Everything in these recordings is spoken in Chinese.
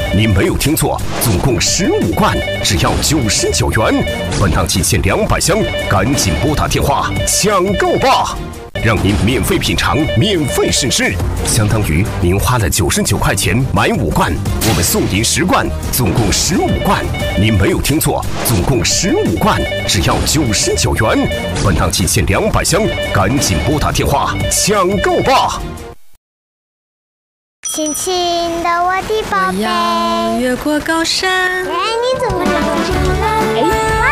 你没有听错，总共15罐，只要99元。本档期限200箱，赶紧拨打电话抢购吧！让您免费品尝，免费试吃，相当于您花了99块钱买5罐，我们送您10罐，总共15罐。您没有听错，总共15罐，只要99元。本档期限200箱，赶紧拨打电话抢购吧！ 亲亲的我的宝贝， 我要越过高山。 哎，你怎么这么这么？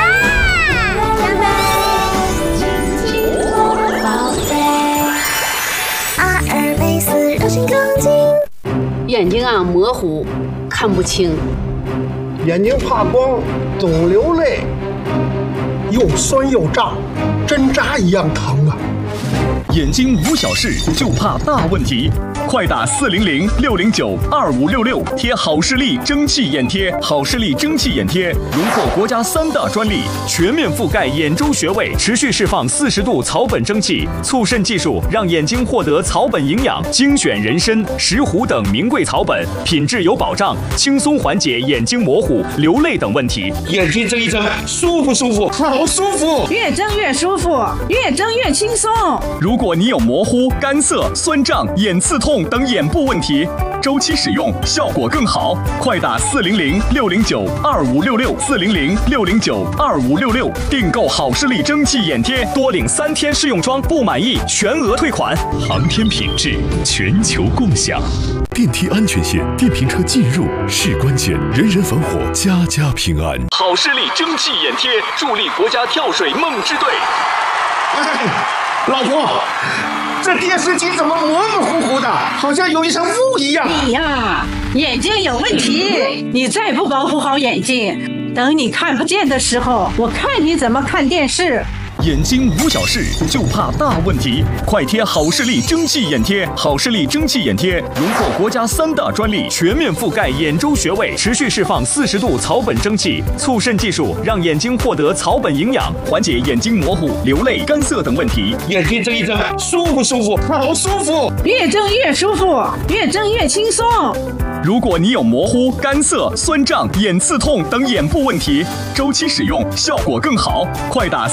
宝贝，阿尔卑斯柔性钢筋。 眼睛啊模糊，看不清。 眼睛怕光，总流泪，又酸又胀，针扎一样疼啊！ 眼睛无小事，就怕大问题。快打400-609-2566，贴好视力蒸汽眼贴。好视力蒸汽眼贴荣获国家3大专利，全面覆盖眼周穴位，持续释放40度草本蒸汽，促渗技术让眼睛获得草本营养，精选人参、石斛等名贵草本，品质有保障，轻松缓解眼睛模糊、流泪等问题。 眼睛睁一睁，舒服舒服，好舒服， 越睁越舒服，越睁越轻松。 如果你有模糊、干涩、酸胀、眼刺痛等眼部问题，周期使用效果更好。快打400-609-2566，400-609-2566，订购好视力蒸汽眼贴，多领3天试用装，不满意全额退款。航天品质，全球共享。 电梯安全线，电瓶车进入是关键，人人防火，家家平安。 好视力蒸汽眼贴，助力国家跳水梦之队。 老婆，这电视机怎么模模糊糊的，好像有一层雾一样？ 你呀，眼睛有问题，你再不保护好眼睛，等你看不见的时候，我看你怎么看电视。 眼睛无小事，就怕大问题。快贴好视力蒸汽眼贴。好视力蒸汽眼贴荣获国家3大专利，全面覆盖眼周穴位，持续释放40度草本蒸汽，促渗技术让眼睛获得草本营养，缓解眼睛模糊、流泪、干涩等问题。 眼睛睁一睁，舒服舒服，好舒服， 越睁越舒服，越睁越轻松。 如果你有模糊、干涩、酸胀、眼刺痛等眼部问题，周期使用效果更好。快打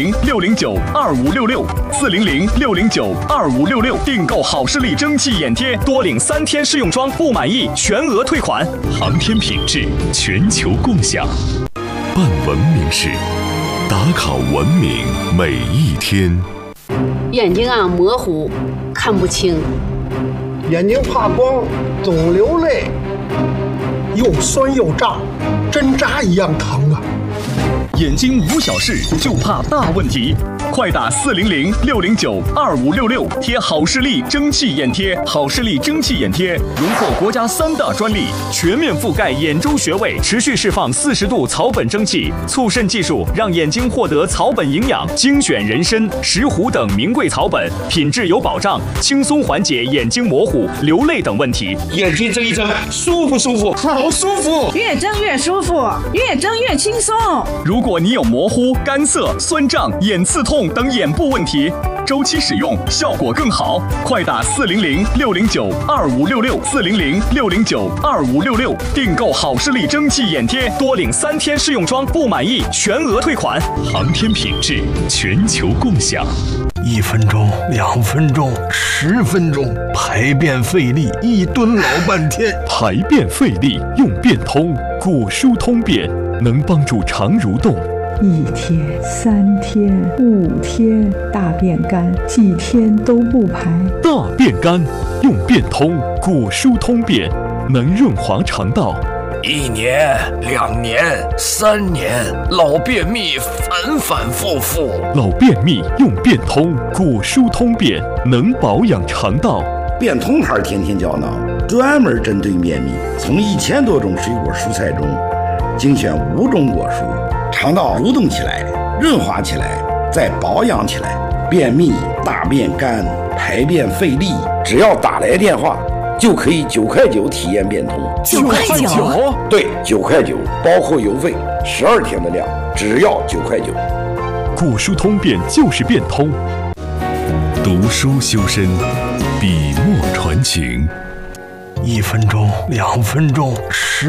400-609-2566，400-609-2566，订购好视力蒸汽眼贴，多领3天试用装，不满意全额退款。航天品质，全球共享。 办文明事，打卡文明每一天。 眼睛啊模糊，看不清。 眼睛怕光，总流泪，又酸又胀，针扎一样疼啊！ 眼睛无小事，就怕大问题。快打400-609-2566，贴好视力蒸汽眼贴。好视力蒸汽眼贴荣获国家3大专利，全面覆盖眼周穴位，持续释放40度草本蒸汽，促渗技术让眼睛获得草本营养，精选人参、石斛等名贵草本，品质有保障，轻松缓解眼睛模糊、流泪等问题。 眼睛睁一睁，舒服舒服，好舒服， 越睁越舒服，越睁越轻松。 如果你有模糊、干涩、酸胀、眼刺痛等眼部问题，周期使用效果更好。快打400-609-2566，400-609-2566，订购好视力蒸汽眼贴，多领3天试用装，不满意全额退款。航天品质，全球共享。 1分钟、2分钟、10分钟，排便费力，一蹲老半天。 排便费力用便通，果蔬通便能帮助肠蠕动。 1天、3天、5天，大便干，几天都不排。 大便干用便通，果蔬通便能润滑肠道。 1年、2年、3年，老便秘反反复复。 老便秘用便通，果蔬通便能保养肠道。 便通牌天天胶囊专门针对便秘，从1000多种水果蔬菜中精选5种果蔬，肠道蠕动起来，润滑起来，再保养起来。便秘、大便干、排便费力，只要打来电话，就可以9块9体验变通。 9块9？ 对，9块9，包括邮费，12天的量，只要9块9。 果蔬通便就是变通。读书修身，笔墨传情。 1分钟、2分钟、10